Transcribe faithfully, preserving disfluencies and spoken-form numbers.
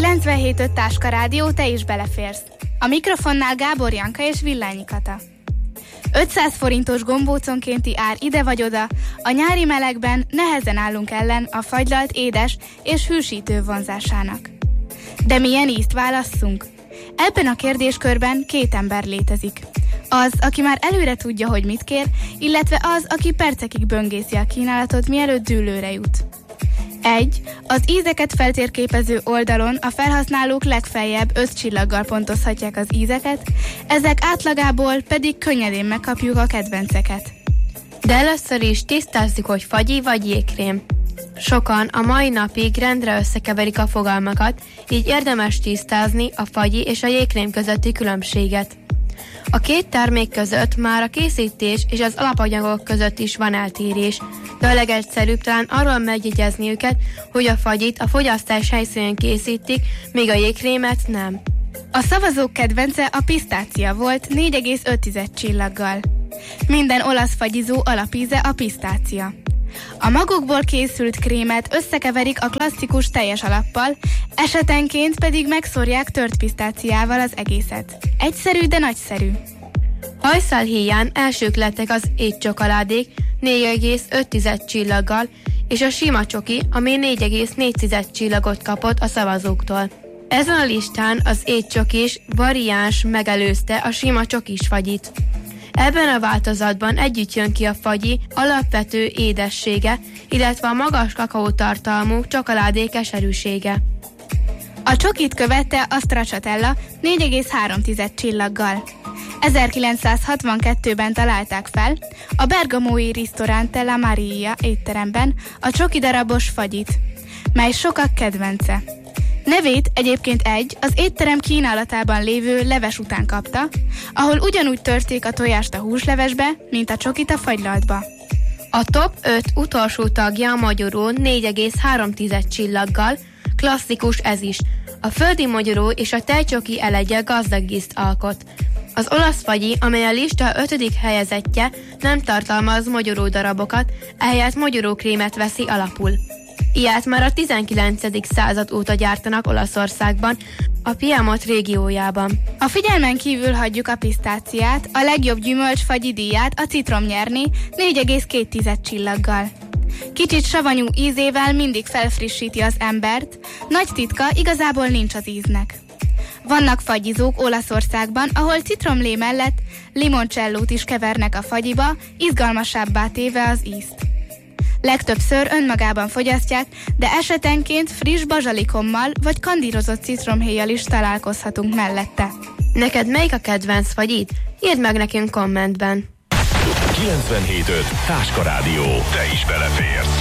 kilencvenhét öt Táska Rádió, te is beleférsz. A mikrofonnál Gábor Janka és Villányi Kata. ötszáz forintos gombóconkénti ár ide vagy oda, a nyári melegben nehezen állunk ellen a fagylalt édes és hűsítő vonzásának. De milyen ízt válasszunk? Ebben a kérdéskörben két ember létezik. Az, aki már előre tudja, hogy mit kér, illetve az, aki percekig böngészi a kínálatot, mielőtt dűlőre jut. egy. Az ízeket feltérképező oldalon a felhasználók legfeljebb öt csillaggal pontozhatják az ízeket, ezek átlagából pedig könnyedén megkapjuk a kedvenceket. De először is tisztázzuk, hogy fagyi vagy jégkrém. Sokan a mai napig rendre összekeverik a fogalmakat, így érdemes tisztázni a fagyi és a jégkrém közötti különbséget. A két termék között már a készítés és az alapanyagok között is van eltérés, de a legegyszerűbb talán arról megjegyezni őket, hogy a fagyit a fogyasztás helyszínén készítik, míg a jégkrémet nem. A szavazók kedvence a pisztácia volt négy egész öt csillaggal. Minden olasz fagyizó alapíze a pisztácia. A magokból készült krémet összekeverik a klasszikus teljes alappal, esetenként pedig megszórják tört pisztáciával az egészet. Egyszerű, de nagyszerű. Hajszál híján elsők lettek az étcsokoládék négy egész öt csillaggal, és a sima csoki, ami négy egész négy csillagot kapott a szavazóktól. Ezen a listán az étcsokis variáns megelőzte a sima csokis fagyit. Ebben a változatban együtt jön ki a fagyi alapvető édessége, illetve a magas kakaótartalmú csokoládé keserűsége. A csokit követte a stracciatella négy egész három csillaggal. ezerkilencszázhatvankettőben találták fel a bergamói Ristorante La Maria étteremben a csokidarabos fagyit, mely sokak kedvence. Nevét egyébként egy, az étterem kínálatában lévő leves után kapta, ahol ugyanúgy törték a tojást a húslevesbe, mint a csokit a fagylaltba. A top öt utolsó tagja a magyaró négy egész három csillaggal, klasszikus ez is. A földi magyaró és a tejcsoki elegye gazdag ízt alkot. Az olasz fagyi, amely a lista ötödik helyezettje, nem tartalmaz magyaró darabokat, ehelyett magyaró krémet veszi alapul. Ilyet már a tizenkilencedik század óta gyártanak Olaszországban, a Piemont régiójában. A figyelmen kívül hagyjuk a pisztáciát, a legjobb gyümölcsfagyi díját a citrom nyerni négy egész két csillaggal. Kicsit savanyú ízével mindig felfrissíti az embert, nagy titka igazából nincs az íznek. Vannak fagyizók Olaszországban, ahol citromlé mellett limoncellót is kevernek a fagyiba, izgalmasabbá téve az ízt. Legtöbbször önmagában fogyasztják, de esetenként friss bazsalikommal vagy kandírozott citromhéjjal is találkozhatunk mellette. Neked melyik a kedvenc fagyid? Írd meg nekünk kommentben. kilencvenhét öt Táska Rádió. Te is beleférsz.